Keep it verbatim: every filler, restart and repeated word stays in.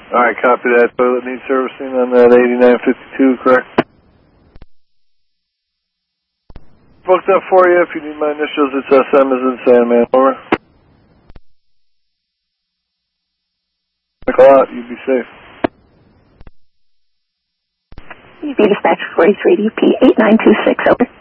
All right, copy that. Toilet needs servicing on that eighty-nine fifty-two, correct? Booked up for you. If you need my initials, it's S M as in Sam, man. Over. Call out. You be safe. U P dispatch forty-three D P eight nine two six, over.